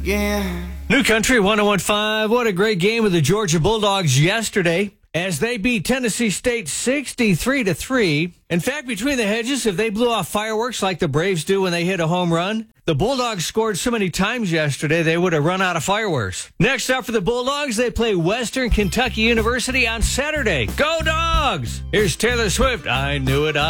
again. New Country 101.5. What a great game with the Georgia Bulldogs yesterday as they beat Tennessee State 63-3. In fact, between the hedges, if they blew off fireworks like the Braves do when they hit a home run, the Bulldogs scored so many times yesterday they would have run out of fireworks. Next up for the Bulldogs, they play Western Kentucky University on Saturday. Go Dogs! Here's Taylor Swift. I knew it.